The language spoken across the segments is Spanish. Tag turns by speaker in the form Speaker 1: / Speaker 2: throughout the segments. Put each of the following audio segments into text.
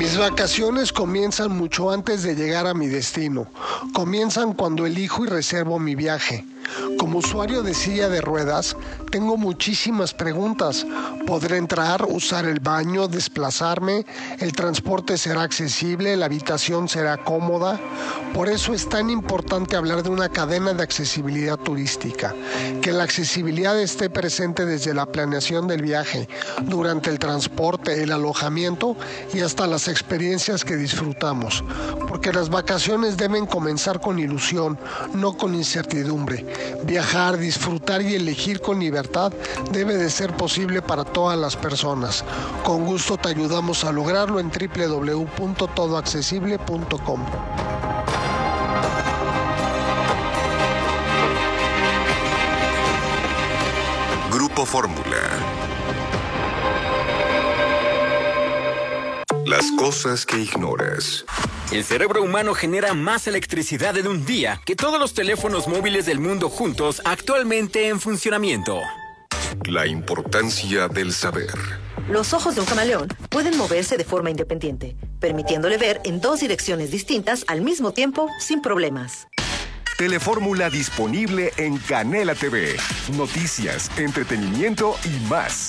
Speaker 1: Mis vacaciones comienzan mucho antes de llegar a mi destino. Comienzan cuando elijo y reservo mi viaje. Como usuario de silla de ruedas, tengo muchísimas preguntas. ¿Podré entrar, usar el baño, desplazarme? ¿El transporte será accesible? ¿La habitación será cómoda? Por eso es tan importante hablar de una cadena de accesibilidad turística. Que la accesibilidad esté presente desde la planeación del viaje, durante el transporte, el alojamiento y hasta las experiencias que disfrutamos. Porque las vacaciones deben comenzar con ilusión, no con incertidumbre. Viajar, disfrutar y elegir con libertad debe de ser posible para todas las personas. Con gusto te ayudamos a lograrlo en www.todoaccesible.com.
Speaker 2: Grupo Fórmula. Las cosas que ignoras.
Speaker 3: El cerebro humano genera más electricidad en un día que todos los teléfonos móviles del mundo juntos actualmente en funcionamiento.
Speaker 2: La importancia del saber.
Speaker 4: Los ojos de un camaleón pueden moverse de forma independiente, permitiéndole ver en dos direcciones distintas al mismo tiempo sin problemas.
Speaker 5: Telefórmula disponible en Canela TV. Noticias, entretenimiento y más.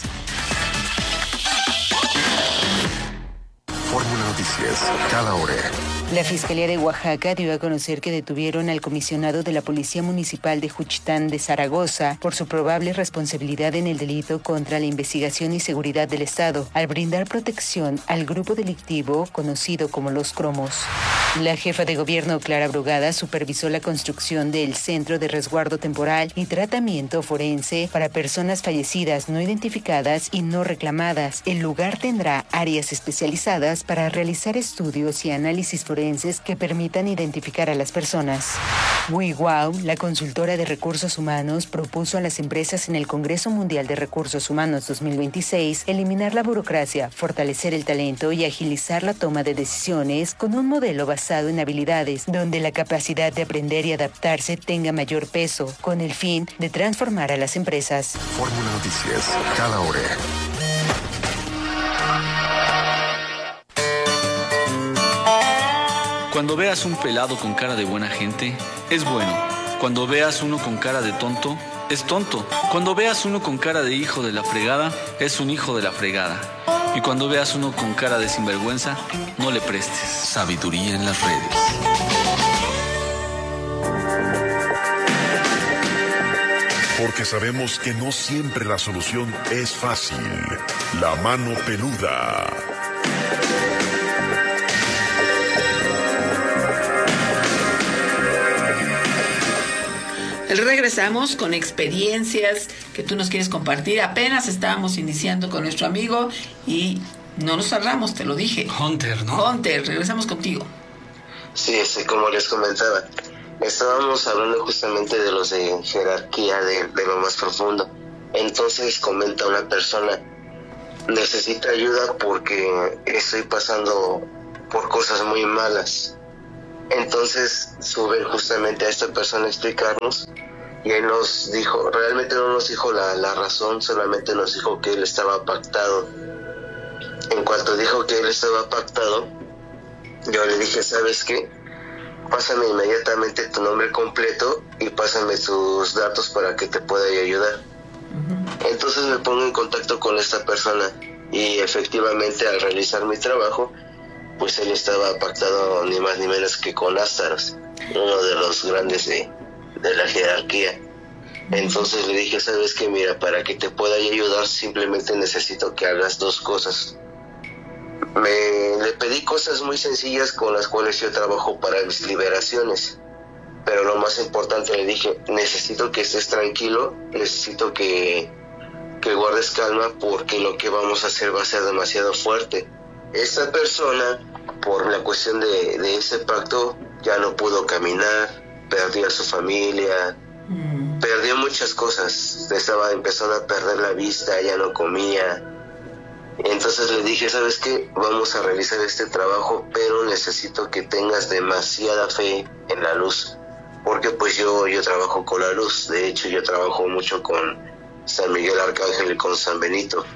Speaker 2: Fórmula Noticias, cada hora.
Speaker 6: La Fiscalía de Oaxaca dio a conocer que detuvieron al comisionado de la Policía Municipal de Juchitán de Zaragoza por su probable responsabilidad en el delito contra la investigación y seguridad del Estado, al brindar protección al grupo delictivo conocido como Los Cromos. La jefa de gobierno, Clara Brugada, supervisó la construcción del Centro de Resguardo Temporal y Tratamiento Forense para personas fallecidas no identificadas y no reclamadas. El lugar tendrá áreas especializadas para realizar estudios y análisis forenses que permitan identificar a las personas. WeWow, la consultora de recursos humanos, propuso a las empresas en el Congreso Mundial de Recursos Humanos 2026 eliminar la burocracia, fortalecer el talento y agilizar la toma de decisiones con un modelo basado en habilidades, donde la capacidad de aprender y adaptarse tenga mayor peso, con el fin de transformar a las empresas.
Speaker 2: Fórmula Noticias, cada hora.
Speaker 7: Cuando veas un pelado con cara de buena gente, es bueno. Cuando veas uno con cara de tonto, es tonto. Cuando veas uno con cara de hijo de la fregada, es un hijo de la fregada. Y cuando veas uno con cara de sinvergüenza, no le prestes. Sabiduría en las redes.
Speaker 2: Porque sabemos que no siempre la solución es fácil. La mano peluda.
Speaker 8: Regresamos con experiencias que tú nos quieres compartir. Apenas estábamos iniciando con nuestro amigo y no nos cerramos, te lo dije.
Speaker 7: Hunter, ¿no?
Speaker 8: Hunter, regresamos contigo.
Speaker 9: Sí, como les comentaba, estábamos hablando justamente de los de jerarquía, de lo más profundo. Entonces comenta una persona, necesita ayuda porque estoy pasando por cosas muy malas. Entonces suben justamente a esta persona a explicarnos y él nos dijo, realmente no nos dijo la razón, solamente nos dijo que él estaba pactado. En cuanto dijo que él estaba pactado, yo le dije, ¿sabes qué? Pásame inmediatamente tu nombre completo y pásame tus datos para que te pueda ayudar. Entonces me pongo en contacto con esta persona y efectivamente al realizar mi trabajo, pues él estaba pactado ni más ni menos que con Astaros, uno de los grandes de la jerarquía. Entonces le dije, ¿sabes qué? Mira, para que te pueda ayudar simplemente necesito que hagas dos cosas. Le pedí cosas muy sencillas con las cuales yo trabajo para mis liberaciones, pero lo más importante le dije, necesito que estés tranquilo, necesito que guardes calma porque lo que vamos a hacer va a ser demasiado fuerte. Esta persona, por la cuestión de ese pacto, ya no pudo caminar, perdió a su familia, perdió muchas cosas, estaba empezando a perder la vista, ya no comía. Entonces le dije, ¿sabes qué? Vamos a realizar este trabajo, pero necesito que tengas demasiada fe en la luz, porque pues yo trabajo con la luz. De hecho, yo trabajo mucho con San Miguel Arcángel y con San Benito.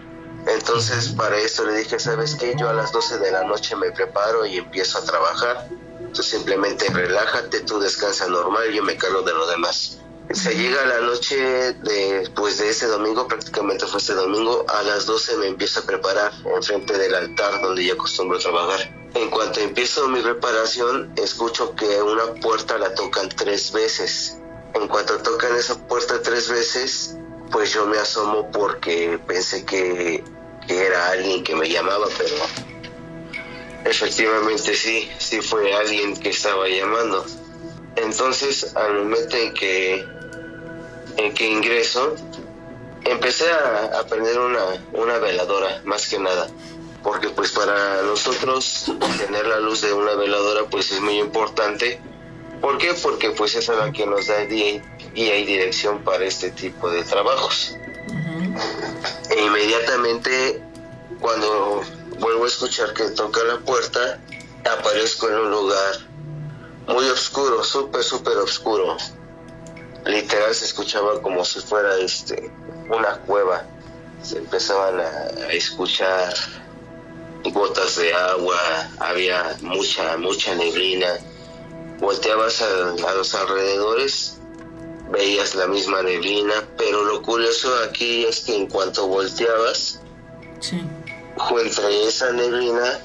Speaker 9: Entonces para esto le dije, ¿sabes qué? Yo a las 12 de la noche me preparo y empiezo a trabajar. Tú simplemente relájate, tú descansa normal, yo me cargo de lo demás. Se llega la noche de ese domingo, prácticamente fue este domingo, a las 12 me empiezo a preparar enfrente del altar donde yo acostumbro trabajar. En cuanto empiezo mi preparación, escucho que una puerta la tocan 3 veces. En cuanto tocan esa puerta 3 veces, pues yo me asomo porque pensé que era alguien que me llamaba, pero efectivamente sí fue alguien que estaba llamando. Entonces, al momento en que ingreso, empecé a prender una veladora, más que nada, porque pues para nosotros tener la luz de una veladora pues es muy importante. ¿Por qué? Porque pues es la que nos da guía y dirección para este tipo de trabajos. E inmediatamente, cuando vuelvo a escuchar que toca la puerta, aparezco en un lugar muy oscuro, súper oscuro. Literal se escuchaba como si fuera una cueva. Se empezaban a escuchar gotas de agua, había mucha neblina. Volteabas a los alrededores, veías la misma neblina, pero lo curioso aquí es que en cuanto volteabas, entre esa neblina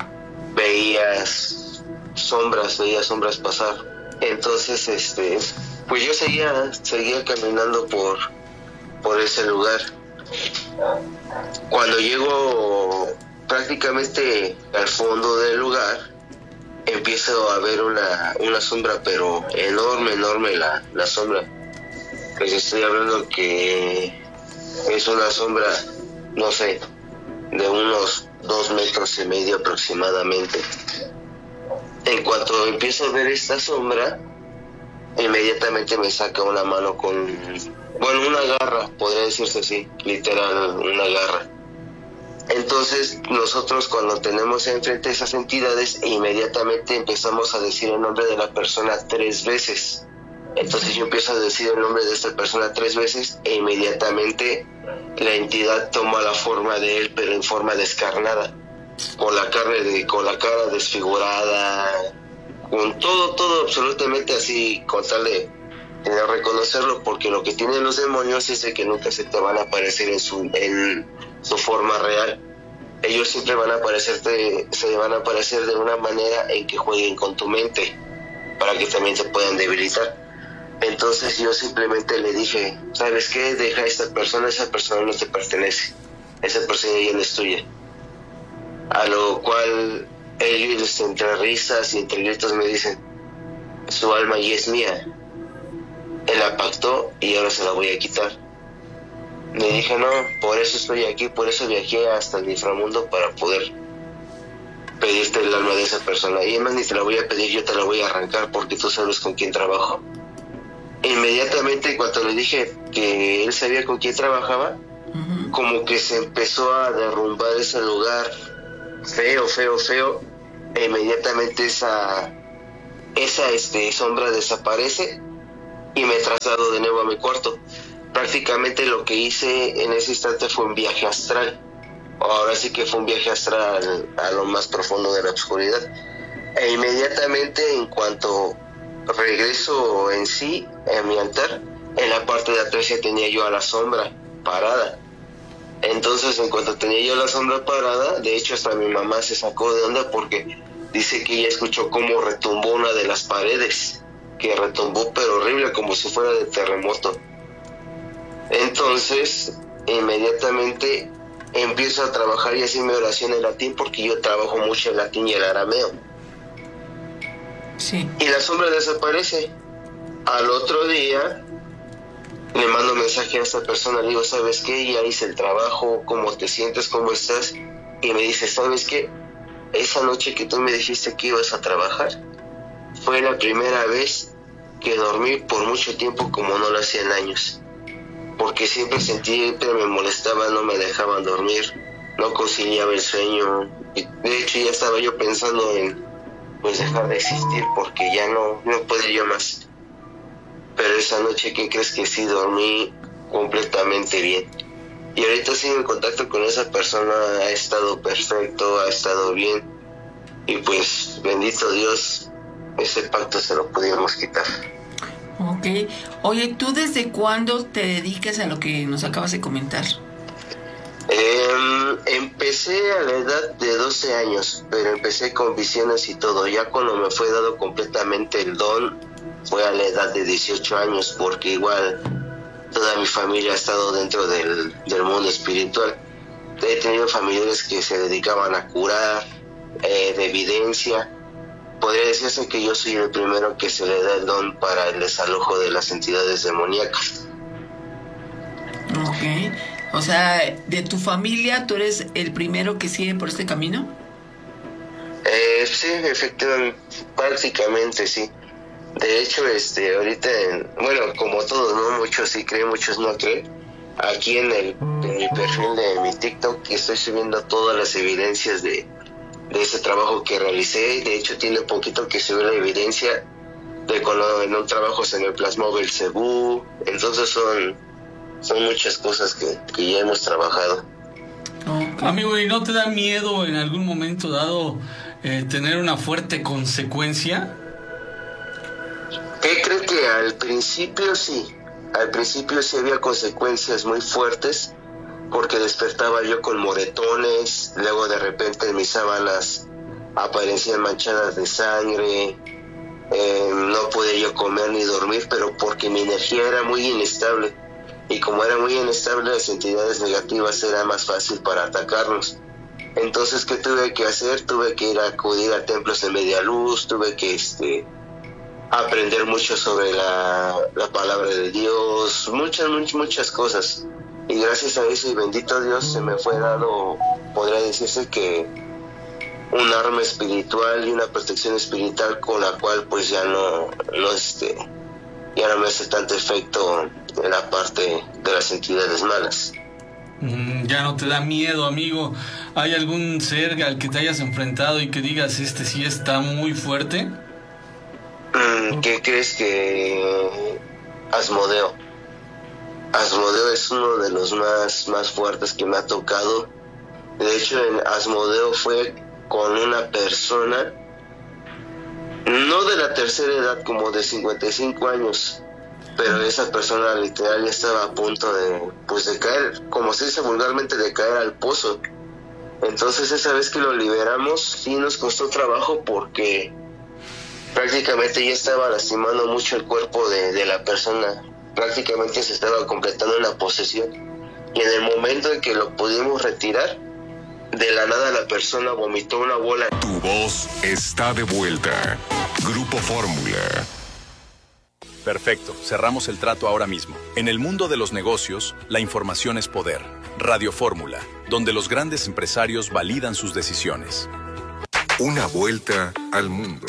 Speaker 9: veías sombras pasar. Entonces, pues yo seguía caminando por ese lugar. Cuando llego prácticamente al fondo del lugar, empiezo a ver una sombra, pero enorme la sombra. Les estoy hablando que es una sombra, no sé, de unos 2,5 metros aproximadamente. En cuanto empiezo a ver esta sombra, inmediatamente me saca una mano una garra, podría decirse así, literal, una garra. Entonces nosotros cuando tenemos enfrente esas entidades, inmediatamente empezamos a decir el nombre de la persona 3 veces. Entonces yo empiezo a decir el nombre de esta persona 3 veces e inmediatamente la entidad toma la forma de él, pero en forma descarnada, con la cara desfigurada, con todo absolutamente así, con tal de reconocerlo, porque lo que tienen los demonios es de que nunca se te van a aparecer en su forma real. Ellos siempre se van a aparecer de una manera en que jueguen con tu mente para que también te puedan debilitar. Entonces yo simplemente le dije, ¿sabes qué? Deja a esa persona no te pertenece, esa persona ya no es tuya. A lo cual ellos entre risas y entre gritos me dicen, su alma ya es mía, él la pactó y ahora se la voy a quitar. Le dije, no, por eso estoy aquí, por eso viajé hasta el inframundo para poder pedirte el alma de esa persona. Y además ni te la voy a pedir, yo te la voy a arrancar porque tú sabes con quién trabajo. Inmediatamente, cuando le dije que él sabía con quién trabajaba, como que se empezó a derrumbar ese lugar feo, e inmediatamente esa sombra desaparece y me traslado de nuevo a mi cuarto. Prácticamente lo que hice en ese instante fue un viaje astral. Ahora sí que fue un viaje astral a lo más profundo de la oscuridad. E inmediatamente, en cuanto regreso en sí, en mi altar, en la parte de atrás ya tenía yo a la sombra parada. Entonces, en cuanto tenía yo la sombra parada, de hecho hasta mi mamá se sacó de onda porque dice que ella escuchó cómo retumbó una de las paredes, que retumbó pero horrible, como si fuera de terremoto. Entonces, inmediatamente empiezo a trabajar y así mi oración en latín, porque yo trabajo mucho el latín y el arameo.
Speaker 8: Sí.
Speaker 9: Y la sombra desaparece. Al otro día le mando mensaje a esta persona, le digo, ¿sabes qué? Ya hice el trabajo, ¿cómo te sientes? ¿Cómo estás? Y me dice, ¿sabes qué? Esa noche que tú me dijiste que ibas a trabajar, fue la primera vez que dormí por mucho tiempo como no lo hacía en años. Porque siempre me molestaba, no me dejaban dormir, no conciliaba el sueño. Y de hecho ya estaba yo pensando en dejar de existir porque ya no podía yo más. Pero esa noche, ¿qué crees? Que sí dormí completamente bien. Y ahorita sigo en contacto con esa persona, ha estado perfecto, ha estado bien. Y pues, bendito Dios, ese pacto se lo pudimos quitar.
Speaker 8: Ok. Oye, ¿tú desde cuándo te dedicas a lo que nos acabas de comentar?
Speaker 9: Empecé a la edad de 12 años, pero empecé con visiones y todo. Ya cuando me fue dado completamente el don, fue a la edad de 18 años, porque igual toda mi familia ha estado dentro del mundo espiritual. He tenido familiares que se dedicaban a curar, de evidencia. Podría decirse que yo soy el primero que se le da el don para el desalojo de las entidades demoníacas.
Speaker 8: Ok. O sea, de tu familia, ¿tú eres el primero que sigue por este camino?
Speaker 9: Sí, efectivamente, prácticamente sí. De hecho, ahorita, bueno, como todos, ¿no? Muchos sí creen, muchos no creen. Aquí en mi perfil de mi TikTok estoy subiendo todas las evidencias de ese trabajo que realicé. De hecho, tiene poquito que subí la evidencia de cuando en un trabajo se me plasmó Belcebú. Entonces son muchas cosas que ya hemos trabajado.
Speaker 7: Okay. Amigo, ¿y no te da miedo en algún momento dado tener una fuerte consecuencia?
Speaker 9: ¿Qué creo que al principio sí? Al principio sí había consecuencias muy fuertes, porque despertaba yo con moretones, luego de repente en mis sábanas aparecían manchadas de sangre, no podía yo comer ni dormir, pero porque mi energía era muy inestable. Y como era muy inestable, las entidades negativas era más fácil para atacarnos. Entonces, ¿qué tuve que hacer? Tuve que ir a acudir a templos de media luz, tuve que aprender mucho sobre la palabra de Dios, muchas cosas. Y gracias a eso, y bendito Dios, se me fue dado, podría decirse que un arma espiritual y una protección espiritual con la cual pues ya no me hace tanto efecto en la parte de las entidades malas.
Speaker 7: Ya no te da miedo, amigo. ¿Hay algún ser al que te hayas enfrentado y que digas, sí está muy fuerte?
Speaker 9: ¿Qué crees? Que Asmodeo es uno de los más fuertes que me ha tocado. De hecho, en Asmodeo fue con una persona, no de la tercera edad, como de 55 años, pero esa persona literal ya estaba a punto de caer, como se dice vulgarmente, de caer al pozo. Entonces esa vez que lo liberamos, sí nos costó trabajo, porque prácticamente ya estaba lastimando mucho el cuerpo de la persona. Prácticamente se estaba completando una posesión. Y en el momento en que lo pudimos retirar, de la nada la persona vomitó una bola.
Speaker 5: Tu voz está de vuelta. Grupo Fórmula.
Speaker 10: Perfecto, cerramos el trato ahora mismo. En el mundo de los negocios, la información es poder. Radio Fórmula, donde los grandes empresarios validan sus decisiones.
Speaker 5: Una vuelta al mundo.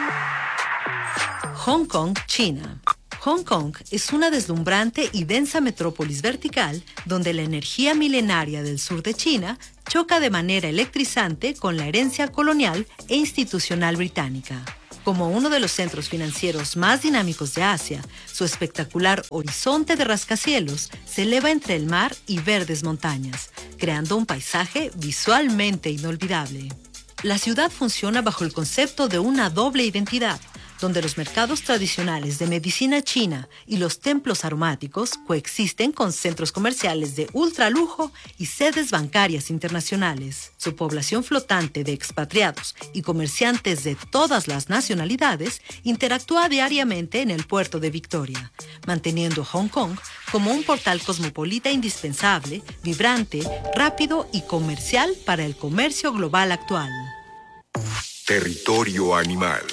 Speaker 4: Hong Kong, China. Hong Kong es una deslumbrante y densa metrópolis vertical donde la energía milenaria del sur de China choca de manera electrizante con la herencia colonial e institucional británica. Como uno de los centros financieros más dinámicos de Asia, su espectacular horizonte de rascacielos se eleva entre el mar y verdes montañas, creando un paisaje visualmente inolvidable. La ciudad funciona bajo el concepto de una doble identidad, donde los mercados tradicionales de medicina china y los templos aromáticos coexisten con centros comerciales de ultralujo y sedes bancarias internacionales. Su población flotante de expatriados y comerciantes de todas las nacionalidades interactúa diariamente en el puerto de Victoria, manteniendo Hong Kong como un portal cosmopolita indispensable, vibrante, rápido y comercial para el comercio global actual.
Speaker 5: Territorio animal.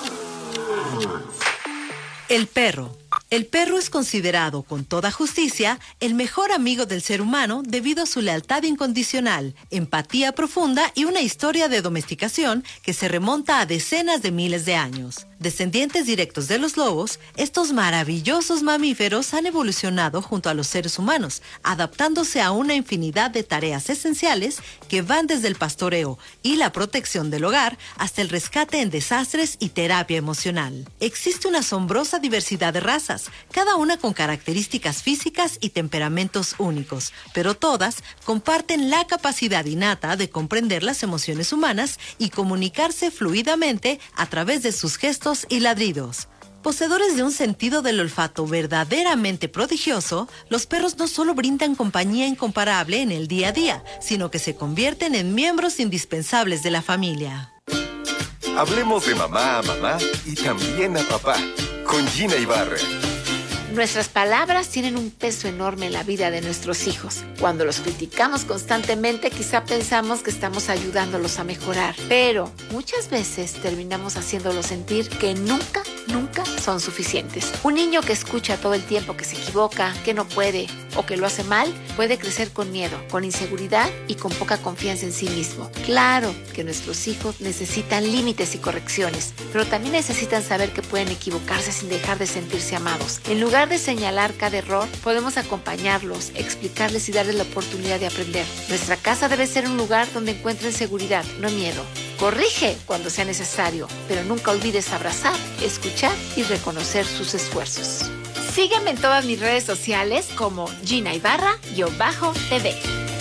Speaker 4: El perro. El perro es considerado con toda justicia el mejor amigo del ser humano debido a su lealtad incondicional, empatía profunda y una historia de domesticación que se remonta a decenas de miles de años. Descendientes directos de los lobos, estos maravillosos mamíferos han evolucionado junto a los seres humanos, adaptándose a una infinidad de tareas esenciales que van desde el pastoreo y la protección del hogar hasta el rescate en desastres y terapia emocional. Existe una asombrosa diversidad de razas, razas, cada una con características físicas y temperamentos únicos, pero todas comparten la capacidad innata de comprender las emociones humanas y comunicarse fluidamente a través de sus gestos y ladridos. Poseedores de un sentido del olfato verdaderamente prodigioso, los perros no solo brindan compañía incomparable en el día a día, sino que se convierten en miembros indispensables de la familia.
Speaker 5: Hablemos de mamá a mamá y también a papá, con Gina Ibarra.
Speaker 11: Nuestras palabras tienen un peso enorme en la vida de nuestros hijos. Cuando los criticamos constantemente, quizá pensamos que estamos ayudándolos a mejorar, pero muchas veces terminamos haciéndolos sentir que nunca son suficientes. Un niño que escucha todo el tiempo que se equivoca, que no puede o que lo hace mal, puede crecer con miedo, con inseguridad y con poca confianza en sí mismo. Claro que nuestros hijos necesitan límites y correcciones, pero también necesitan saber que pueden equivocarse sin dejar de sentirse amados. En lugar de señalar cada error, podemos acompañarlos, explicarles y darles la oportunidad de aprender. Nuestra casa debe ser un lugar donde encuentren seguridad, no miedo. Corrige cuando sea necesario, pero nunca olvides abrazar, escuchar y reconocer sus esfuerzos. Sígueme en todas mis redes sociales como Gina Ibarra-TV.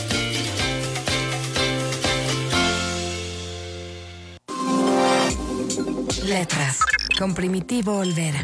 Speaker 12: Letras, con Primitivo Olvera.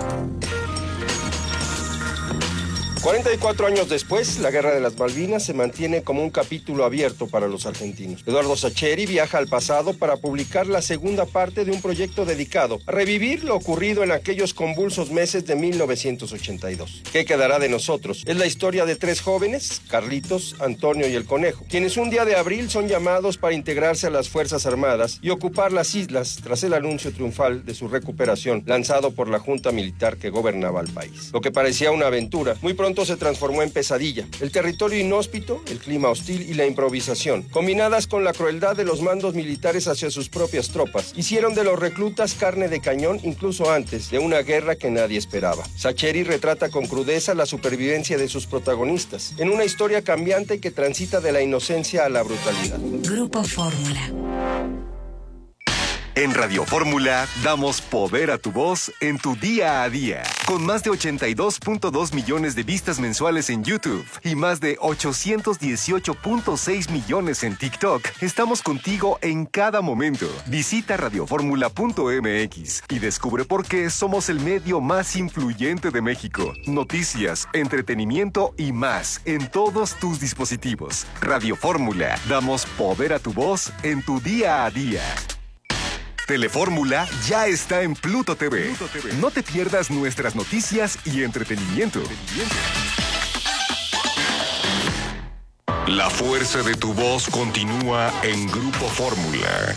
Speaker 13: 44 años después, la Guerra de las Malvinas se mantiene como un capítulo abierto para los argentinos. Eduardo Sacheri viaja al pasado para publicar la segunda parte de un proyecto dedicado a revivir lo ocurrido en aquellos convulsos meses de 1982. ¿Qué quedará de nosotros? Es la historia de tres jóvenes, Carlitos, Antonio y el Conejo, quienes un día de abril son llamados para integrarse a las Fuerzas Armadas y ocupar las islas tras el anuncio triunfal de su recuperación lanzado por la junta militar que gobernaba el país. Lo que parecía una aventura, muy pronto se transformó en pesadilla. El territorio inhóspito, el clima hostil y la improvisación, combinadas con la crueldad de los mandos militares hacia sus propias tropas, hicieron de los reclutas carne de cañón incluso antes de una guerra que nadie esperaba. Sacheri retrata con crudeza la supervivencia de sus protagonistas, en una historia cambiante que transita de la inocencia a la brutalidad.
Speaker 12: Grupo Fórmula.
Speaker 5: En Radio Fórmula damos poder a tu voz en tu día a día. Con más de 82.2 millones de vistas mensuales en YouTube y más de 818.6 millones en TikTok, estamos contigo en cada momento. Visita radioformula.mx y descubre por qué somos el medio más influyente de México. Noticias, entretenimiento y más en todos tus dispositivos. Radio Fórmula, damos poder a tu voz en tu día a día. Telefórmula ya está en Pluto TV. No te pierdas nuestras noticias y entretenimiento.
Speaker 2: La fuerza de tu voz continúa en Grupo Fórmula.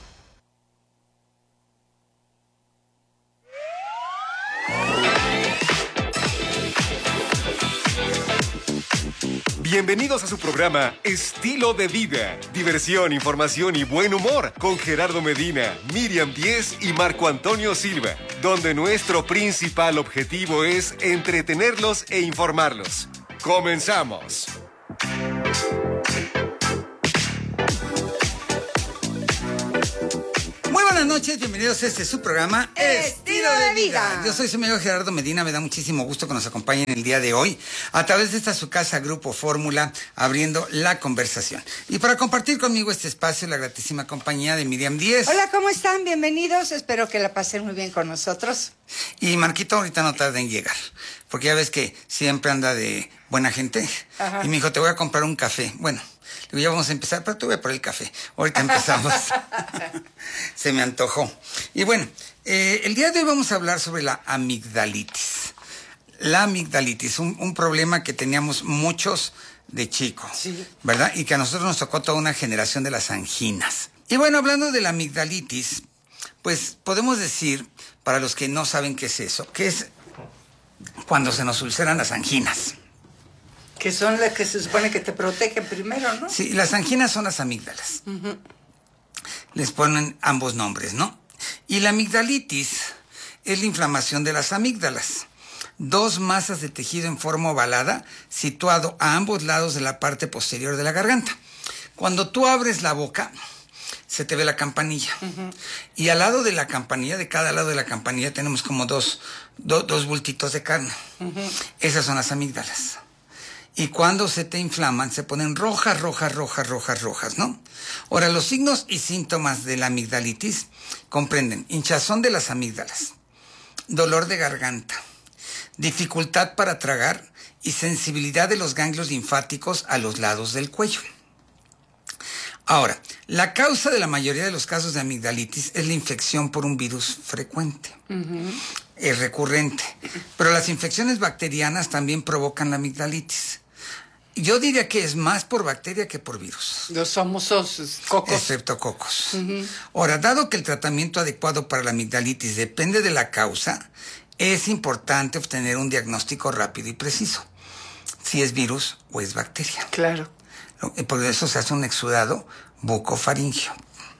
Speaker 5: Bienvenidos a su programa Estilo de Vida. Diversión, información y buen humor con Gerardo Medina, Miriam Díez y Marco Antonio Silva, donde nuestro principal objetivo es entretenerlos e informarlos. ¡Comenzamos!
Speaker 14: Muy buenas noches, bienvenidos a este su programa Estilo de Vida. Yo soy su amigo Gerardo Medina, me da muchísimo gusto que nos acompañen el día de hoy a través de esta su casa Grupo Fórmula, abriendo la conversación. Y para compartir conmigo este espacio, la gratísima compañía de Miriam Díez.
Speaker 15: Hola, ¿cómo están? Bienvenidos, espero que la pasen muy bien con nosotros.
Speaker 14: Y Marquito ahorita no tarda en llegar, porque ya ves que siempre anda de buena gente. Ajá. Y me dijo, te voy a comprar un café. Bueno, digo, ya vamos a empezar, pero tú ve por el café. Ahorita empezamos. Se me antojó. Y bueno, el día de hoy vamos a hablar sobre la amigdalitis. La amigdalitis, un problema que teníamos muchos de chicos, sí, ¿verdad? Y que a nosotros nos tocó toda una generación de las anginas. Y bueno, hablando de la amigdalitis, pues podemos decir, para los que no saben qué es eso, que es cuando se nos ulceran las anginas.
Speaker 15: Que son las que se supone que te protegen primero, ¿no?
Speaker 14: Sí, las anginas son las amígdalas. Uh-huh. Les ponen ambos nombres, ¿no? Y la amigdalitis es la inflamación de las amígdalas. Dos masas de tejido en forma ovalada situado a ambos lados de la parte posterior de la garganta. Cuando tú abres la boca, se te ve la campanilla. Y al lado de la campanilla, de cada lado de la campanilla, tenemos como dos bultitos de carne. Esas son las amígdalas. Y cuando se te inflaman, se ponen rojas, ¿no? Ahora, los signos y síntomas de la amigdalitis comprenden hinchazón de las amígdalas, dolor de garganta, dificultad para tragar y sensibilidad de los ganglios linfáticos a los lados del cuello. Ahora, la causa de la mayoría de los casos de amigdalitis es la infección por un virus frecuente. Es recurrente. Pero las infecciones bacterianas también provocan la amigdalitis. Yo diría que es más por bacteria que por virus.
Speaker 15: Los famosos cocos.
Speaker 14: Estreptococos. Ahora, dado que el tratamiento adecuado para la amigdalitis depende de la causa, es importante obtener un diagnóstico rápido y preciso. Si es virus o es bacteria.
Speaker 15: Claro.
Speaker 14: Por eso se hace un exudado bucofaringio.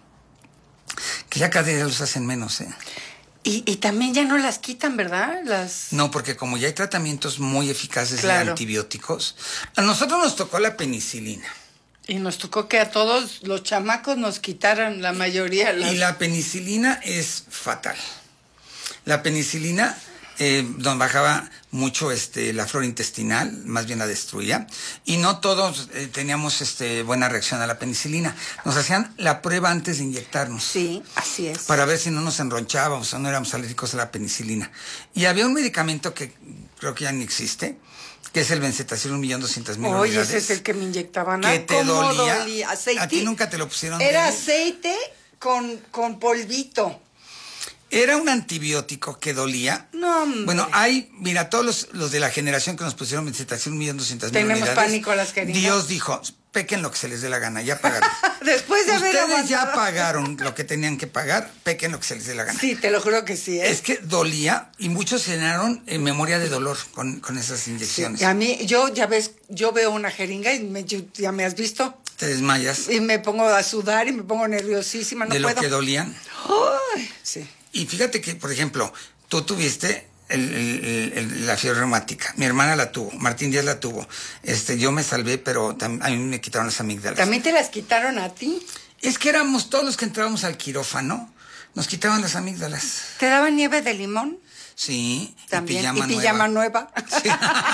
Speaker 14: Que ya cada día los hacen menos, ¿eh?
Speaker 15: Y también ya no las quitan, ¿verdad?
Speaker 14: No, porque como ya hay tratamientos muy eficaces de
Speaker 15: Claro.
Speaker 14: antibióticos, a nosotros nos tocó la penicilina.
Speaker 15: Y nos tocó que a todos los chamacos nos quitaran la mayoría.
Speaker 14: Y la penicilina es fatal. La penicilina nos bajaba mucho la flora intestinal, más bien la destruía, y no todos teníamos buena reacción a la penicilina. Nos hacían la prueba antes de inyectarnos.
Speaker 15: Sí, así es.
Speaker 14: Para ver si no nos enronchábamos o no éramos alérgicos a la penicilina. Y había un medicamento que creo que ya ni existe, que es el Benzetacil 1.200.000 unidades.
Speaker 15: Oye, ese es el que me inyectaban.
Speaker 14: Que te
Speaker 15: ¿Cómo
Speaker 14: dolía?
Speaker 15: Aceite.
Speaker 14: ¿A ti nunca te lo pusieron?
Speaker 15: Era
Speaker 14: Denis?
Speaker 15: aceite con polvito.
Speaker 14: Era un antibiótico que dolía.
Speaker 15: No, hombre.
Speaker 14: Bueno, mira, todos los de la generación que nos pusieron Benzetacil 1.200.000
Speaker 15: Tenemos
Speaker 14: unidades.
Speaker 15: pánico a las jeringas.
Speaker 14: Dios dijo, pequen lo que se les dé la gana, ya pagaron.
Speaker 15: Después de haber
Speaker 14: Ustedes ya
Speaker 15: aguantado.
Speaker 14: pagaron lo que tenían que pagar, pequen lo que se les dé la gana.
Speaker 15: Sí, te lo juro que sí.
Speaker 14: Es que dolía y muchos se llenaron en memoria de dolor con esas inyecciones.
Speaker 15: Y a mí, yo veo una jeringa y ya me has visto.
Speaker 14: Te desmayas.
Speaker 15: Y me pongo a sudar y me pongo nerviosísima, no
Speaker 14: de
Speaker 15: puedo.
Speaker 14: lo que dolían.
Speaker 15: Ay, sí.
Speaker 14: Y fíjate que, por ejemplo, tú tuviste la fiebre reumática. Mi hermana la tuvo, Martín Díaz la tuvo. Yo me salvé, pero a mí me quitaron las amígdalas.
Speaker 15: ¿También te las quitaron a ti?
Speaker 14: Es que éramos todos los que entrábamos al quirófano, nos quitaban las amígdalas.
Speaker 15: ¿Te daban nieve de limón?
Speaker 14: Sí,
Speaker 15: También.
Speaker 14: y
Speaker 15: pijama nueva.
Speaker 14: Sí.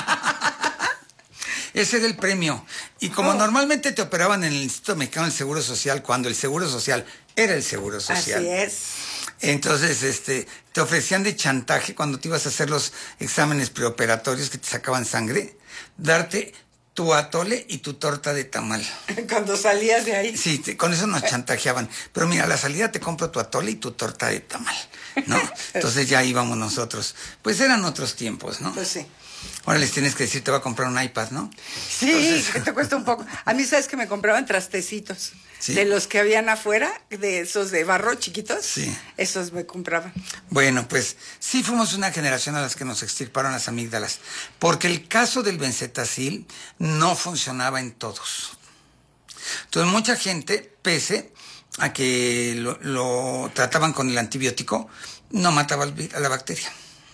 Speaker 14: Ese era el premio. Y como normalmente te operaban en el Instituto Mexicano del Seguro Social, cuando el Seguro Social era el Seguro Social.
Speaker 15: Así es.
Speaker 14: Entonces, te ofrecían de chantaje cuando te ibas a hacer los exámenes preoperatorios que te sacaban sangre, darte tu atole y tu torta de tamal.
Speaker 15: Cuando salías de ahí.
Speaker 14: Sí, con eso nos chantajeaban. Pero mira, a la salida te compro tu atole y tu torta de tamal, ¿no? Entonces ya íbamos nosotros. Pues eran otros tiempos, ¿no?
Speaker 15: Pues sí.
Speaker 14: Ahora les tienes que decir, te voy a comprar un iPad, ¿no?
Speaker 15: Sí, entonces, que te cuesta un poco. A mí, ¿sabes que me compraban trastecitos?
Speaker 14: ¿Sí?
Speaker 15: De los que habían afuera, de esos de barro chiquitos.
Speaker 14: Sí.
Speaker 15: Esos me compraban.
Speaker 14: Bueno, pues sí fuimos una generación a las que nos extirparon las amígdalas, porque el caso del Benzetacil no funcionaba en todos. Entonces mucha gente, pese a que lo trataban con el antibiótico, no mataba a la bacteria.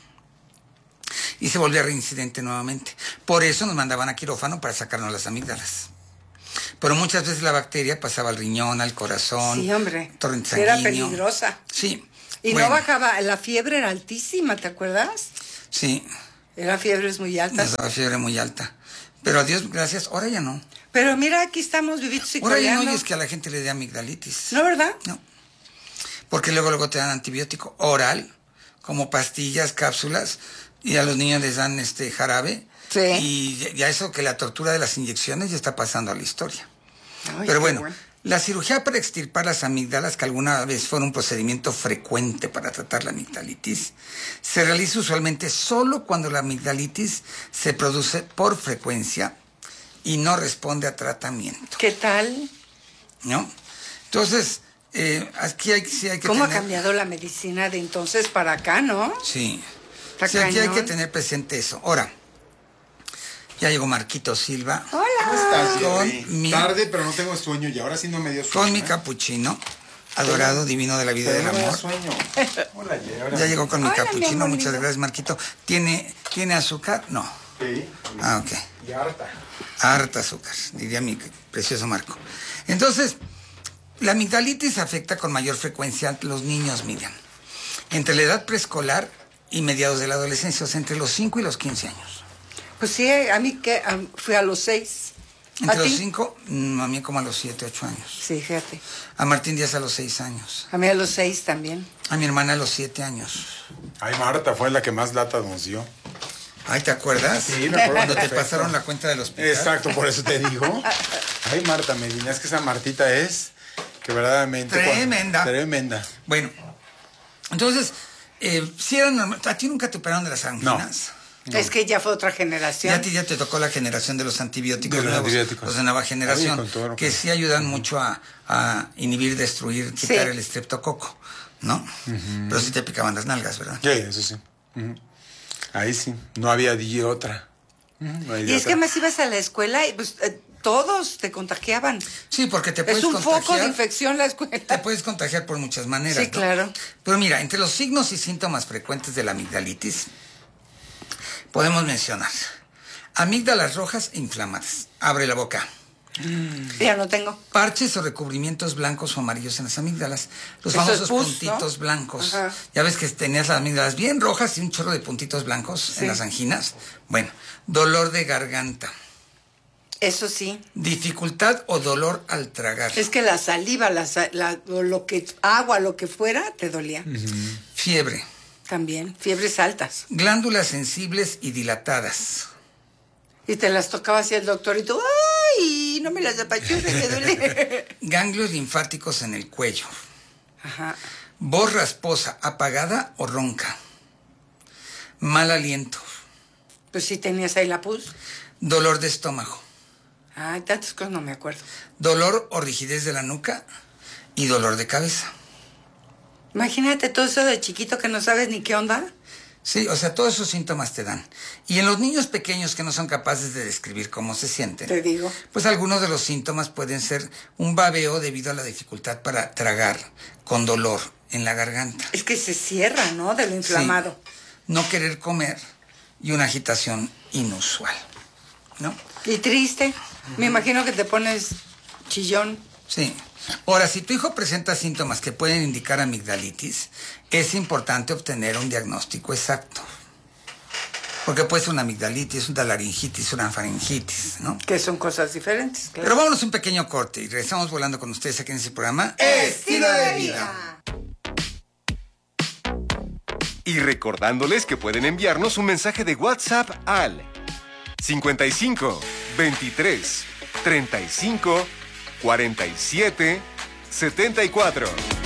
Speaker 14: Y se volvía reincidente nuevamente. Por eso nos mandaban a quirófano para sacarnos las amígdalas. Pero muchas veces la bacteria pasaba al riñón, al corazón.
Speaker 15: Sí, hombre.
Speaker 14: Torrente sanguíneo.
Speaker 15: Era peligrosa.
Speaker 14: Sí.
Speaker 15: Y
Speaker 14: bueno,
Speaker 15: no bajaba, la fiebre era altísima, ¿te acuerdas?
Speaker 14: Sí.
Speaker 15: La fiebre es muy alta.
Speaker 14: Nos daba fiebre muy alta. Pero a Dios gracias, ahora ya no.
Speaker 15: Pero mira, aquí estamos vivitos y
Speaker 14: Ahora ya no
Speaker 15: coleando.
Speaker 14: oyes que a la gente le dé amigdalitis.
Speaker 15: ¿No, verdad?
Speaker 14: No. Porque luego te dan antibiótico oral, como pastillas, cápsulas, y a los niños les dan jarabe.
Speaker 15: Sí.
Speaker 14: Y ya eso que la tortura de las inyecciones ya está pasando a la historia.
Speaker 15: Ay,
Speaker 14: pero
Speaker 15: qué
Speaker 14: bueno, la cirugía para extirpar las amígdalas, que alguna vez fue un procedimiento frecuente para tratar la amigdalitis, se realiza usualmente solo cuando la amigdalitis se produce por frecuencia y no responde a tratamiento.
Speaker 15: ¿Qué tal?
Speaker 14: ¿No? Entonces, aquí sí hay que
Speaker 15: ¿Cómo
Speaker 14: tener...
Speaker 15: ha cambiado la medicina de entonces para acá, no?
Speaker 14: Sí.
Speaker 15: Está
Speaker 14: Sí, aquí hay
Speaker 15: cañón.
Speaker 14: que tener presente eso. Ahora, ya llegó Marquito Silva.
Speaker 15: Hola.
Speaker 16: ¿Cómo estás,
Speaker 14: Con
Speaker 16: Jerry?
Speaker 14: mi-
Speaker 16: Tarde, pero no tengo sueño y ahora sí no me dio sueño.
Speaker 14: Con mi capuchino, adorado, divino de la vida y
Speaker 16: Pero
Speaker 14: del
Speaker 16: no me da
Speaker 14: amor.
Speaker 16: sueño. Hola, Jerry.
Speaker 14: Ya llegó con mi
Speaker 15: Hola, mi
Speaker 14: capuchino,
Speaker 15: amor
Speaker 14: muchas
Speaker 15: lindo.
Speaker 14: gracias, Marquito. ¿Tiene azúcar? No.
Speaker 16: Sí.
Speaker 14: Ah, ok.
Speaker 16: Y harta.
Speaker 14: Harta azúcar, diría mi precioso Marco. Entonces, La amigdalitis afecta con mayor frecuencia a los niños, Miriam, entre la edad preescolar y mediados de la adolescencia, o sea, entre los 5 y los 15 años.
Speaker 15: Pues sí, a mí que fui a los 6.
Speaker 14: Entre los 5, a mí como a los 7, 8 años.
Speaker 15: Sí, fíjate.
Speaker 14: A Martín Díaz a los 6 años.
Speaker 15: A mí a los 6 también.
Speaker 14: A mi hermana a los 7 años.
Speaker 16: Ay, Marta fue la que más lata nos dio.
Speaker 14: Ay, ¿te acuerdas?
Speaker 16: Sí, me acuerdo.
Speaker 14: Cuando te
Speaker 16: Perfecto.
Speaker 14: pasaron la cuenta del hospital.
Speaker 16: Exacto, por eso te digo. Ay, Marta Medina, es que esa Martita es que verdaderamente...
Speaker 14: Tremenda.
Speaker 16: Tremenda.
Speaker 14: Bueno, entonces, si eran normal, ¿a ti nunca te operaron de las anginas?
Speaker 15: No. Es que ya fue otra generación.
Speaker 14: Ya a ti ya te tocó la generación de los antibióticos
Speaker 16: De los
Speaker 14: nuevos,
Speaker 16: antibióticos.
Speaker 14: los de nueva generación,
Speaker 16: Oye, con todo lo
Speaker 14: que sí ayudan mucho a inhibir, destruir, quitar el estreptococo, ¿no? Pero sí te picaban las nalgas, ¿verdad?
Speaker 16: Sí, eso sí. Ahí sí, no había otra.
Speaker 15: Y es que más ibas a la escuela y pues todos te contagiaban.
Speaker 14: Sí, porque te puedes contagiar.
Speaker 15: Es un foco de infección la escuela.
Speaker 14: Te puedes contagiar por muchas maneras,
Speaker 15: Sí,
Speaker 14: ¿no?
Speaker 15: claro.
Speaker 14: Pero mira, entre los signos y síntomas frecuentes de la amigdalitis, podemos mencionar amígdalas rojas e inflamadas. Abre la boca.
Speaker 15: Ya no tengo.
Speaker 14: Parches o recubrimientos blancos o amarillos en las amígdalas. Los
Speaker 15: Eso
Speaker 14: famosos
Speaker 15: es pus,
Speaker 14: puntitos
Speaker 15: ¿no?
Speaker 14: blancos.
Speaker 15: Ajá.
Speaker 14: Ya ves que tenías las amígdalas bien rojas y un chorro de puntitos blancos en las anginas. Bueno, dolor de garganta.
Speaker 15: Eso sí.
Speaker 14: Dificultad o dolor al tragar.
Speaker 15: Es que la saliva, o lo que agua, lo que fuera, te dolía.
Speaker 14: Fiebre.
Speaker 15: También, fiebres altas.
Speaker 14: Glándulas sensibles y dilatadas.
Speaker 15: Y te las tocaba así el doctor y tú, ¡ay! No me las apachurres, me duele.
Speaker 14: Ganglios linfáticos en el cuello.
Speaker 15: Ajá.
Speaker 14: Voz rasposa, apagada o ronca. Mal aliento.
Speaker 15: Pues sí tenías ahí la pus.
Speaker 14: Dolor de estómago.
Speaker 15: Ay, tantas cosas no me acuerdo.
Speaker 14: Dolor o rigidez de la nuca y dolor de cabeza.
Speaker 15: Imagínate todo eso de chiquito que no sabes ni qué onda.
Speaker 14: Sí, o sea, todos esos síntomas te dan. Y en los niños pequeños que no son capaces de describir cómo se sienten,
Speaker 15: te digo,
Speaker 14: pues algunos de los síntomas pueden ser un babeo debido a la dificultad para tragar con dolor en la garganta.
Speaker 15: Es que se cierra, ¿no? De lo inflamado.
Speaker 14: Sí. No querer comer y una agitación inusual, ¿no?
Speaker 15: Y triste. Me imagino que te pones chillón.
Speaker 14: Sí. Ahora, si tu hijo presenta síntomas que pueden indicar amigdalitis, es importante obtener un diagnóstico exacto. Porque puede ser una amigdalitis, una laringitis, una faringitis, ¿no?
Speaker 15: Que son cosas diferentes, claro.
Speaker 14: Pero vámonos un pequeño corte y regresamos volando con ustedes aquí en ese programa.
Speaker 15: ¡Estilo de vida!
Speaker 5: Y recordándoles que pueden enviarnos un mensaje de WhatsApp al 55 23 35 47 74.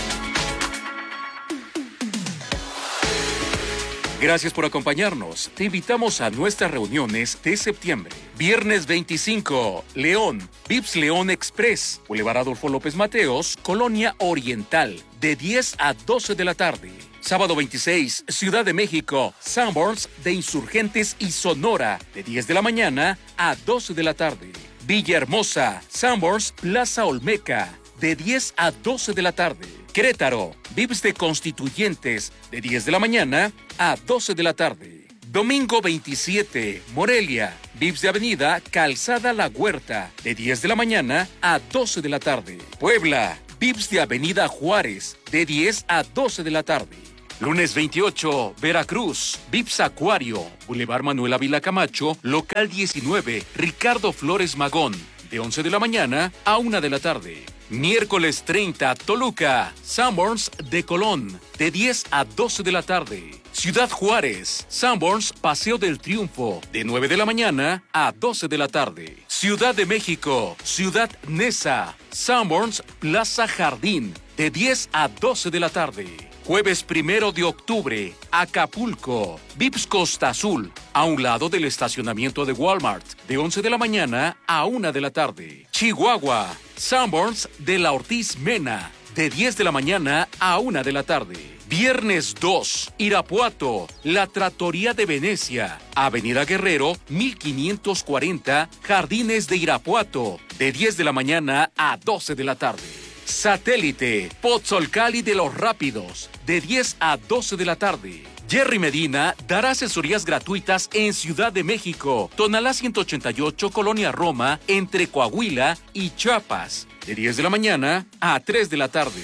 Speaker 17: Gracias por acompañarnos. Te invitamos a nuestras reuniones de septiembre. Viernes 25, León, Vips León Express, Boulevard Adolfo López Mateos, Colonia Oriental, de 10 a 12 de la tarde. Sábado 26, Ciudad de México, Sanborns de Insurgentes y Sonora, de 10 de la mañana a 12 de la tarde. Villahermosa, Sanborns Plaza Olmeca, de 10 a 12 de la tarde. Querétaro, Vips de Constituyentes, de 10 de la mañana a 12 de la tarde. Domingo 27, Morelia, Vips de Avenida Calzada La Huerta, de 10 de la mañana a 12 de la tarde. Puebla, Vips de Avenida Juárez, de 10 a 12 de la tarde. Lunes 28, Veracruz, Vips Acuario, Boulevard Manuel Ávila Camacho, local 19, Ricardo Flores Magón, de 11 de la mañana a 1 de la tarde. Miércoles 30, Toluca, Sanborns de Colón, de 10 a 12 de la tarde. Ciudad Juárez, Sanborns Paseo del Triunfo, de 9 de la mañana a 12 de la tarde. Ciudad de México, Ciudad Neza, Sanborns Plaza Jardín, de 10 a 12 de la tarde. Jueves 1 de octubre, Acapulco, Vips Costa Azul, a un lado del estacionamiento de Walmart, de 11 de la mañana a 1 de la tarde. Chihuahua, Sanborns de la Ortiz Mena, de 10 de la mañana a 1 de la tarde. Viernes 2, Irapuato, La Trattoria de Venecia, Avenida Guerrero, 1540, Jardines de Irapuato, de 10 de la mañana a 12 de la tarde. Satélite, Pozzolcali de los Rápidos, de 10 a 12 de la tarde. Jerry Medina dará asesorías gratuitas en Ciudad de México, Tonalá 188, Colonia Roma, entre Coahuila y Chiapas. de 10 de la mañana a 3 de la tarde.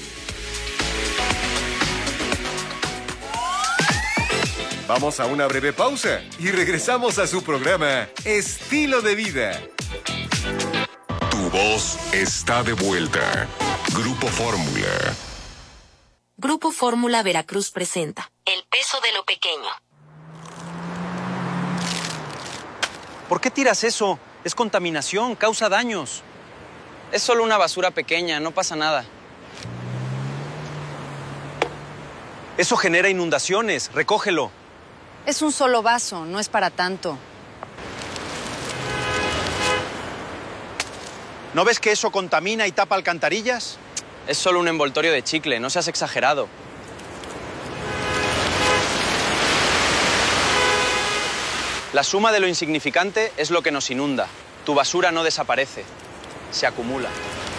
Speaker 5: Vamos a una breve pausa y regresamos a su programa Estilo de Vida.
Speaker 2: Tu voz está de vuelta. Grupo Fórmula.
Speaker 18: Grupo Fórmula Veracruz presenta El peso de lo pequeño.
Speaker 19: ¿Por qué tiras eso? Es contaminación, causa daños.
Speaker 20: Es solo una basura pequeña, no pasa nada.
Speaker 19: Eso genera inundaciones, recógelo.
Speaker 21: Es un solo vaso, no es para tanto.
Speaker 19: ¿No ves que eso contamina y tapa alcantarillas?
Speaker 20: Es solo un envoltorio de chicle, no seas exagerado. La suma de lo insignificante es lo que nos inunda. Tu basura no desaparece, se acumula.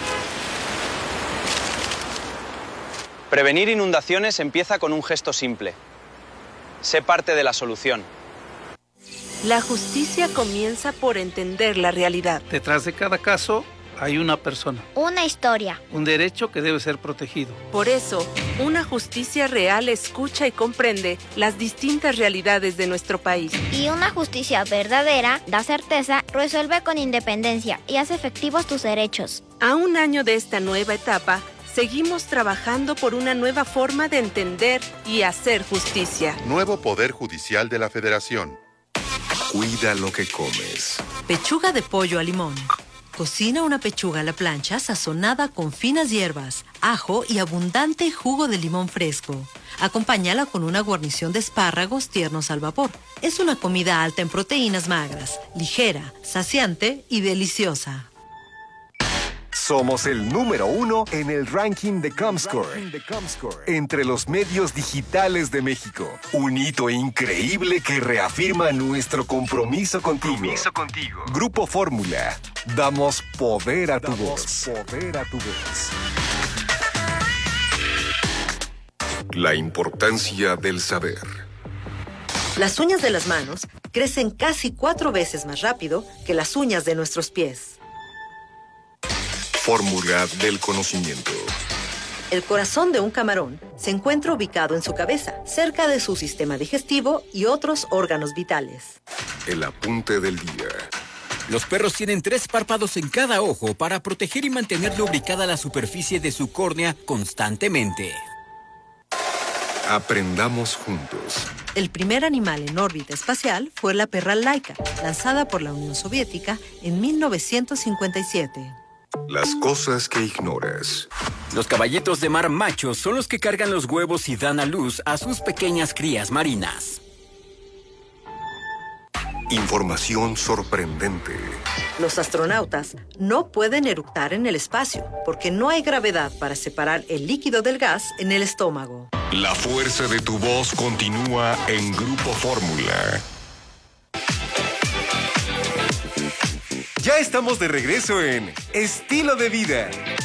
Speaker 20: Prevenir inundaciones empieza con un gesto simple. Sé parte de la solución.
Speaker 22: La justicia comienza por entender la realidad.
Speaker 23: Detrás de cada caso hay una persona.
Speaker 24: Una historia.
Speaker 23: Un derecho que debe ser protegido.
Speaker 22: Por eso, una justicia real escucha y comprende las distintas realidades de nuestro país.
Speaker 24: Y una justicia verdadera da certeza, resuelve con independencia y hace efectivos tus derechos.
Speaker 22: A un año de esta nueva etapa, seguimos trabajando por una nueva forma de entender y hacer justicia.
Speaker 25: Nuevo Poder Judicial de la Federación.
Speaker 2: Cuida lo que comes.
Speaker 4: Pechuga de pollo a limón. Cocina una pechuga a la plancha sazonada con finas hierbas, ajo y abundante jugo de limón fresco. Acompáñala con una guarnición de espárragos tiernos al vapor. Es una comida alta en proteínas magras, ligera, saciante y deliciosa.
Speaker 5: Somos el número 1 en el ranking de Comscore entre los medios digitales de México. Un hito increíble que reafirma nuestro compromiso contigo. Grupo Fórmula. Damos poder a tu voz.
Speaker 2: La importancia del saber.
Speaker 4: Las uñas de las manos crecen casi 4 veces más rápido que las uñas de nuestros pies.
Speaker 2: Fórmula del conocimiento.
Speaker 4: El corazón de un camarón se encuentra ubicado en su cabeza, cerca de su sistema digestivo y otros órganos vitales.
Speaker 2: El apunte del día.
Speaker 3: Los perros tienen 3 párpados en cada ojo para proteger y mantener lubricada la superficie de su córnea constantemente.
Speaker 2: Aprendamos juntos.
Speaker 4: El primer animal en órbita espacial fue la perra Laika, lanzada por la Unión Soviética en 1957.
Speaker 2: Las cosas que ignoras.
Speaker 3: Los caballitos de mar machos son los que cargan los huevos y dan a luz a sus pequeñas crías marinas.
Speaker 2: Información sorprendente.
Speaker 4: Los astronautas no pueden eructar en el espacio porque no hay gravedad para separar el líquido del gas en el estómago.
Speaker 2: La fuerza de tu voz continúa en Grupo Fórmula.
Speaker 5: Ya estamos de regreso en Estilo de Vida.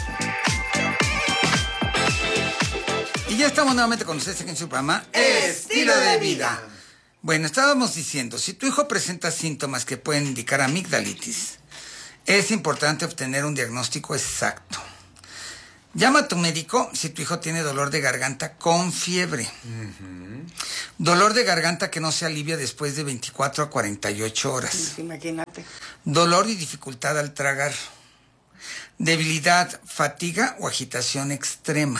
Speaker 14: Y ya estamos nuevamente con ustedes en su programa Estilo de Vida. Bueno, estábamos diciendo, si tu hijo presenta síntomas que pueden indicar amigdalitis, es importante obtener un diagnóstico exacto. Llama a tu médico si tu hijo tiene dolor de garganta con fiebre. Dolor de garganta que no se alivia después de 24 a 48 horas.
Speaker 15: Imagínate.
Speaker 14: Dolor y dificultad al tragar. Debilidad, fatiga o agitación extrema.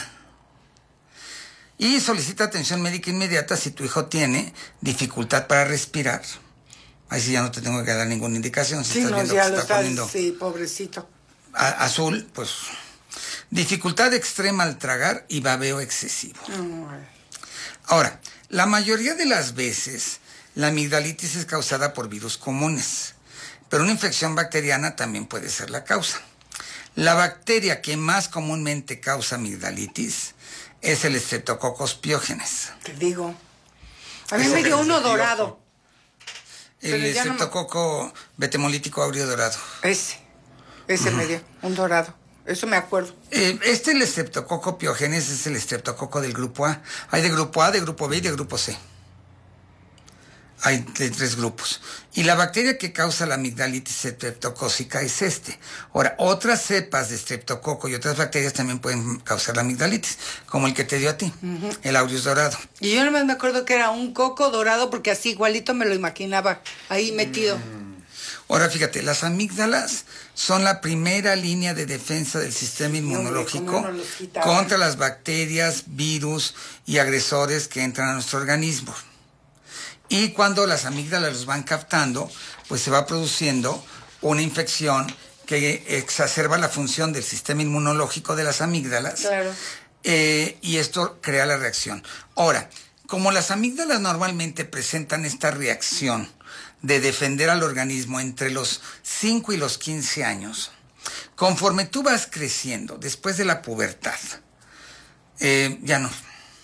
Speaker 14: Y solicita atención médica inmediata si tu hijo tiene dificultad para respirar. Ahí sí ya no te tengo que dar ninguna indicación. Si
Speaker 15: Sí,
Speaker 14: estás
Speaker 15: no,
Speaker 14: viendo
Speaker 15: ya
Speaker 14: que
Speaker 15: lo
Speaker 14: está poniendo
Speaker 15: sí, pobrecito.
Speaker 14: azul, pues dificultad extrema al tragar y babeo excesivo. Ahora, la mayoría de las veces la amigdalitis es causada por virus comunes, pero una infección bacteriana también puede ser la causa. La bacteria que más comúnmente causa amigdalitis es el Streptococcus pyogenes.
Speaker 15: Te digo. A mí me dio uno dorado.
Speaker 14: El Streptococo betemolítico áureo dorado.
Speaker 15: Ese me dio, un dorado. Eso me acuerdo.
Speaker 14: El Streptococo pyogenes es el estreptococo del grupo A. Hay de grupo A, de grupo B y de grupo C. Hay de 3 grupos. Y la bacteria que causa la amigdalitis streptocócica es este. Ahora, otras cepas de streptococo y otras bacterias también pueden causar la amigdalitis, como el que te dio a ti, el aureus dorado.
Speaker 15: Y yo nomás me acuerdo que era un coco dorado porque así igualito me lo imaginaba ahí metido.
Speaker 14: Ahora, fíjate, las amígdalas son la primera línea de defensa del sistema inmunológico contra las bacterias, virus y agresores que entran a nuestro organismo. Y cuando las amígdalas los van captando, pues se va produciendo una infección que exacerba la función del sistema inmunológico de las amígdalas.
Speaker 15: Claro.
Speaker 14: Y esto crea la reacción. Ahora, como las amígdalas normalmente presentan esta reacción de defender al organismo entre los 5 y los 15 años, conforme tú vas creciendo, después de la pubertad, ya no.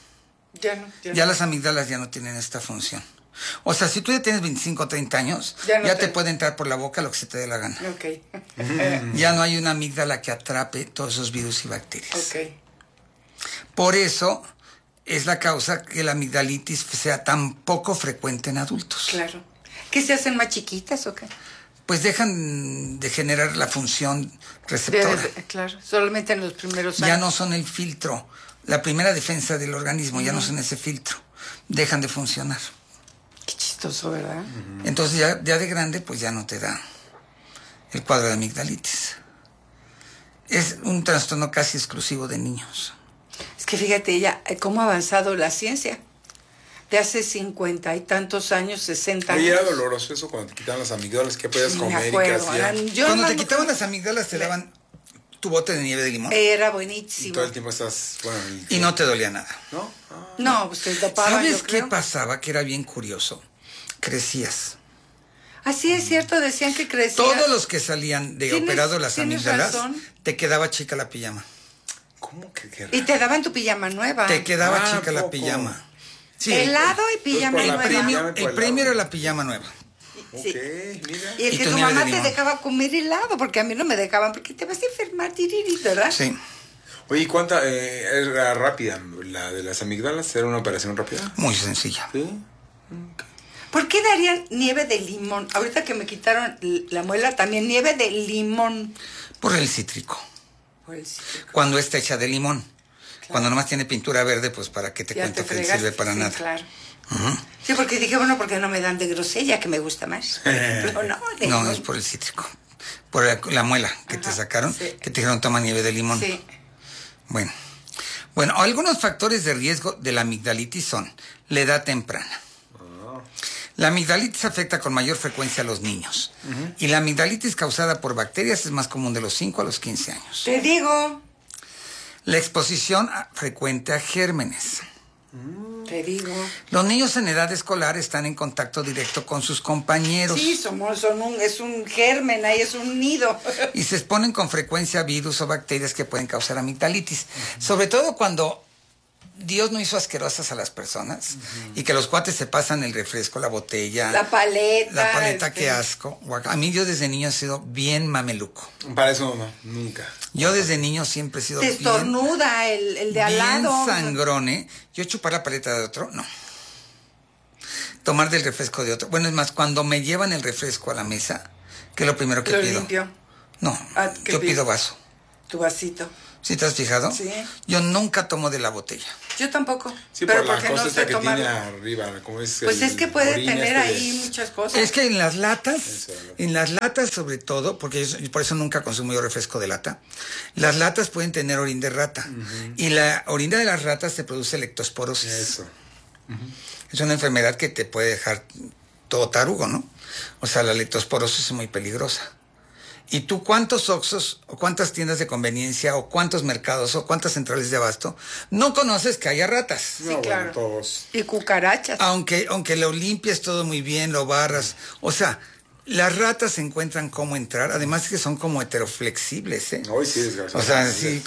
Speaker 14: Ya las amígdalas ya no tienen esta función. O sea, si tú ya tienes 25 o 30 años, ya te puede entrar por la boca lo que se te dé la gana.
Speaker 15: Okay.
Speaker 14: Ya no hay una amígdala que atrape todos esos virus y bacterias.
Speaker 15: Okay.
Speaker 14: Por eso es la causa que la amigdalitis sea tan poco frecuente en adultos.
Speaker 15: Claro. ¿Qué se hacen más chiquitas o qué?
Speaker 14: Pues dejan de generar la función receptora.
Speaker 15: Claro, solamente en los primeros años.
Speaker 14: Ya no son el filtro, la primera defensa del organismo, ya no son ese filtro. Dejan de funcionar.
Speaker 15: Qué chistoso, ¿verdad?
Speaker 14: Entonces ya de grande pues ya no te da el cuadro de amigdalitis. Es un trastorno casi exclusivo de niños.
Speaker 15: Es que fíjate ya cómo ha avanzado la ciencia. De hace 50 y tantos años, 60 años.
Speaker 16: ¿Y era doloroso eso cuando te quitaban las amígdalas? ¿Qué podías comer y qué hacían?
Speaker 14: Cuando te quitaban las amígdalas te daban tu bote de nieve de limón.
Speaker 15: Era buenísimo.
Speaker 16: Y todo el tiempo estás... Bueno,
Speaker 14: y no te dolía nada.
Speaker 16: ¿No?
Speaker 15: No, pues te tapaban.
Speaker 14: ¿Sabes qué pasaba? Que era bien curioso. Crecías.
Speaker 15: Así es cierto, decían que crecías.
Speaker 14: Todos los que salían de operado las amígdalas, te quedaba chica la pijama.
Speaker 16: ¿Cómo que qué?
Speaker 15: Y te daban tu pijama nueva.
Speaker 14: Te quedaba chica la pijama.
Speaker 15: Sí. Helado y pijama nueva.
Speaker 14: El premio era la pijama nueva.
Speaker 15: Sí.
Speaker 16: Ok, mira.
Speaker 15: Y el que tu mamá te dejaba comer helado, porque a mí no me dejaban, porque te vas a enfermar, ¿verdad?
Speaker 14: Sí.
Speaker 16: Oye, ¿y cuánta era rápida? ¿La de las amígdalas era una operación rápida?
Speaker 14: Muy sencilla.
Speaker 16: ¿Sí?
Speaker 15: ¿Por qué darían nieve de limón? Ahorita que me quitaron la muela, también nieve de limón.
Speaker 14: Por el cítrico.
Speaker 15: Por el cítrico.
Speaker 14: Cuando está hecha de limón. Claro. Cuando nomás tiene pintura verde, pues para qué te cuento que sirve para nada.
Speaker 15: Claro. Sí, porque dije, bueno, porque no me dan de grosella, que me gusta más. Pero
Speaker 14: no, es por el cítrico. Por la muela que te sacaron, que te dijeron toma nieve de limón.
Speaker 15: Sí.
Speaker 14: Bueno, algunos factores de riesgo de la amigdalitis son la edad temprana. La amigdalitis afecta con mayor frecuencia a los niños. Y la amigdalitis causada por bacterias es más común de los 5 a los 15 años.
Speaker 15: Te digo.
Speaker 14: La exposición frecuente a gérmenes.
Speaker 15: Te digo.
Speaker 14: Los niños en edad escolar están en contacto directo con sus compañeros.
Speaker 15: Sí, es un germen, ahí es un nido.
Speaker 14: Y se exponen con frecuencia a virus o bacterias que pueden causar amigdalitis. Sobre todo cuando Dios no hizo asquerosas a las personas y que los cuates se pasan el refresco, la botella.
Speaker 15: La paleta.
Speaker 14: Qué asco. A mí yo desde niño he sido bien mameluco.
Speaker 16: Para eso no, nunca.
Speaker 14: Yo desde niño siempre he sido
Speaker 15: te estornuda el de al lado.
Speaker 14: Bien sangrón, ¿eh? Yo chupar la paleta de otro, no. Tomar del refresco de otro. Bueno, es más, cuando me llevan el refresco a la mesa, ¿qué es lo primero que pido?
Speaker 15: ¿Lo limpio?
Speaker 14: No, yo pido vaso.
Speaker 15: Tu vasito.
Speaker 14: ¿Sí te has fijado?
Speaker 15: Sí.
Speaker 14: Yo nunca tomo de la botella.
Speaker 15: Yo tampoco.
Speaker 16: Sí, pero por la cosa esta que tiene arriba, como es
Speaker 15: pues es que puede tener ahí muchas cosas.
Speaker 14: Es que en las latas sobre todo, porque por eso nunca consumo yo refresco de lata, las latas pueden tener orín de rata. Y la orina de las ratas te produce lectosporosis.
Speaker 16: Eso.
Speaker 14: Es una enfermedad que te puede dejar todo tarugo, ¿no? O sea, la lectosporosis es muy peligrosa. ¿Y tú cuántos Oxxos o cuántas tiendas de conveniencia o cuántos mercados o cuántas centrales de abasto no conoces que haya ratas?
Speaker 15: Sí, claro.
Speaker 16: Bueno, todos.
Speaker 15: Y cucarachas.
Speaker 14: Aunque lo limpies todo muy bien, lo barras. O sea, las ratas encuentran cómo entrar. Además que son como heteroflexibles, ¿eh?
Speaker 16: Hoy sí, desgraciadamente.
Speaker 14: O sea, sí,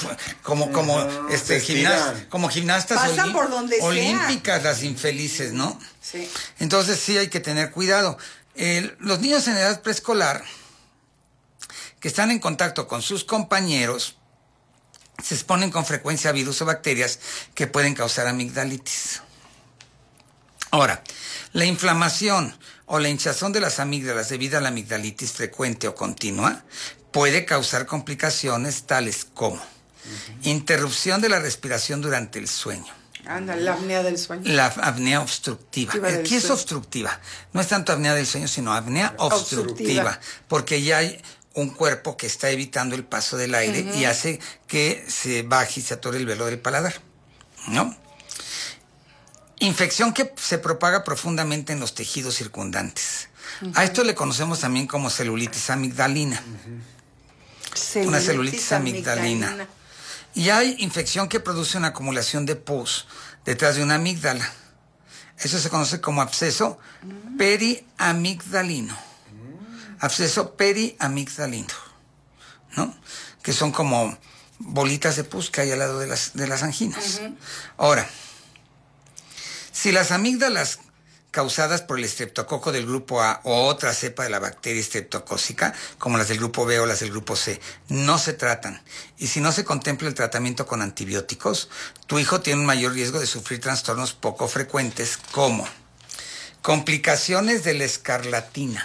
Speaker 14: como gimnastas
Speaker 15: pasan por donde
Speaker 14: olímpicas,
Speaker 15: sea.
Speaker 14: Las infelices, ¿no?
Speaker 15: Sí.
Speaker 14: Entonces sí hay que tener cuidado. Los niños en edad preescolar que están en contacto con sus compañeros se exponen con frecuencia a virus o bacterias que pueden causar amigdalitis. Ahora, la inflamación o la hinchazón de las amígdalas debido a la amigdalitis frecuente o continua puede causar complicaciones tales como interrupción de la respiración durante el sueño.
Speaker 15: Anda, la apnea del sueño.
Speaker 14: La apnea obstructiva. Aquí es obstructiva. No es tanto apnea del sueño, sino apnea obstructiva. Porque ya hay un cuerpo que está evitando el paso del aire y hace que se baje y se atore el velo del paladar, ¿no? Infección que se propaga profundamente en los tejidos circundantes. A esto le conocemos también como celulitis amigdalina. Una celulitis amigdalina. Y hay infección que produce una acumulación de pus detrás de una amígdala. Eso se conoce como absceso periamigdalino. Absceso periamigdalino, ¿no? Que son como bolitas de pus que hay al lado de las anginas. Ahora, si las amígdalas causadas por el estreptococo del grupo A o otra cepa de la bacteria estreptocócica, como las del grupo B o las del grupo C, no se tratan, y si no se contempla el tratamiento con antibióticos, tu hijo tiene un mayor riesgo de sufrir trastornos poco frecuentes como complicaciones de la escarlatina.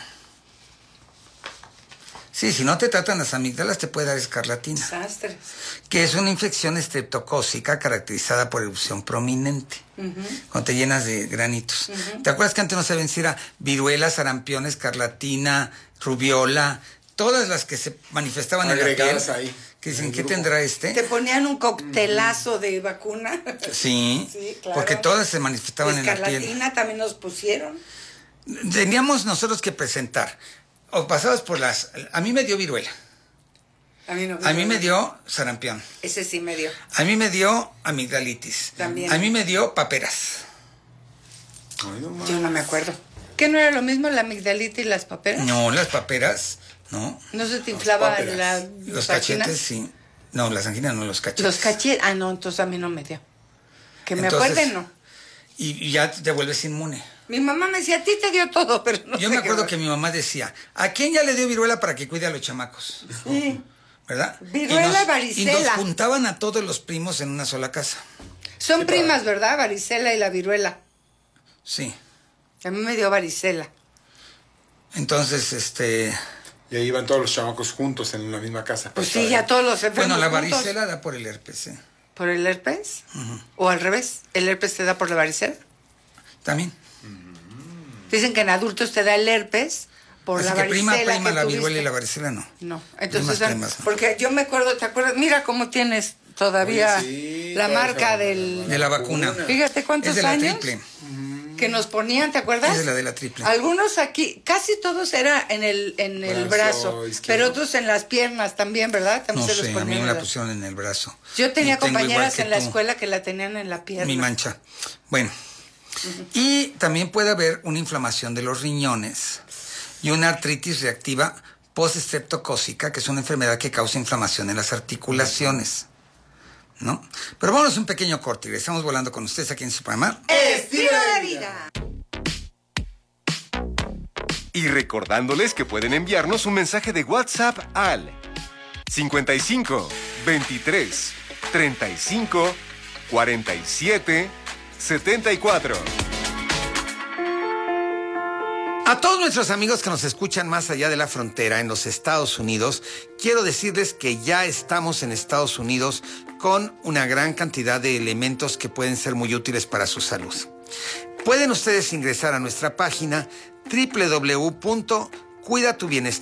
Speaker 14: Sí, si no te tratan las amígdalas te puede dar escarlatina. Desastres. Que es una infección estreptocócica caracterizada por erupción prominente. Cuando te llenas de granitos. ¿Te acuerdas que antes no sabían si era viruela, sarampión, escarlatina, rubiola? Todas las que se manifestaban en la piel. Ahí. Que dicen, ¿qué tendrá este?
Speaker 15: Te ponían un coctelazo de vacuna.
Speaker 14: Sí, claro. Porque todas se manifestaban en la piel.
Speaker 15: Escarlatina también nos pusieron.
Speaker 14: Teníamos nosotros que presentar. O pasadas por las... A mí me dio viruela. A mí me dio sarampión.
Speaker 15: Ese sí me dio.
Speaker 14: A mí me dio amigdalitis.
Speaker 15: También.
Speaker 14: A mí me dio paperas.
Speaker 15: Yo no me acuerdo. ¿Qué no era lo mismo la amigdalitis y las paperas?
Speaker 14: No, las paperas, no.
Speaker 15: ¿No se te inflaba
Speaker 14: los cachetes? Sí. No, las anginas no, los cachetes.
Speaker 15: Los cachetes, no, entonces a mí no me dio. Que me acuerden, no.
Speaker 14: Y ya te vuelves inmune.
Speaker 15: Mi mamá me decía, a ti te dio todo, pero no.
Speaker 14: Yo me acuerdo que mi mamá decía, ¿a quién ya le dio viruela para que cuide a los chamacos?
Speaker 15: Sí.
Speaker 14: ¿Verdad?
Speaker 15: Viruela y varicela.
Speaker 14: Y nos juntaban a todos los primos en una sola casa.
Speaker 15: Son primas, ¿verdad? Varicela y la viruela.
Speaker 14: Sí.
Speaker 15: A mí me dio varicela.
Speaker 14: Entonces,
Speaker 16: Y ahí iban todos los chamacos juntos en la misma casa.
Speaker 15: Pues sí, ya todos los enfermos.
Speaker 14: Bueno, la
Speaker 15: juntos.
Speaker 14: varicela da por el herpes, ¿eh?
Speaker 15: ¿Por el herpes? ¿O al revés? ¿El herpes te da por la varicela?
Speaker 14: También.
Speaker 15: Dicen que en adultos te da el herpes por la varicela.
Speaker 14: Prima, la viruela y la varicela no.
Speaker 15: No, entonces, porque yo me acuerdo, ¿te acuerdas? Mira cómo tienes todavía la marca de la
Speaker 14: vacuna.
Speaker 15: Fíjate cuántos años.
Speaker 14: Es de la triple.
Speaker 15: Que nos ponían, ¿te acuerdas?
Speaker 14: Es de la triple.
Speaker 15: Algunos aquí, casi todos era en el brazo, pero otros en las piernas también, ¿verdad? También
Speaker 14: no
Speaker 15: se los
Speaker 14: sé, a mí me la pusieron en el brazo.
Speaker 15: Yo tenía compañeras en la escuela que la tenían en la pierna.
Speaker 14: Mi mancha. Bueno, y también puede haber una inflamación de los riñones y una artritis reactiva postestreptocócica, que es una enfermedad que causa inflamación en las articulaciones, ¿no? Pero vámonos un pequeño corte y estamos volando con ustedes aquí en su programa
Speaker 15: Estilo de Vida.
Speaker 5: Y recordándoles que pueden enviarnos un mensaje de WhatsApp al 55 23 35 47 74.
Speaker 14: A todos nuestros amigos que nos escuchan más allá de la frontera, en los Estados Unidos, quiero decirles que ya estamos en Estados Unidos con una gran cantidad de elementos que pueden ser muy útiles para su salud. Pueden ustedes ingresar a nuestra página www.cuidatubienestar.com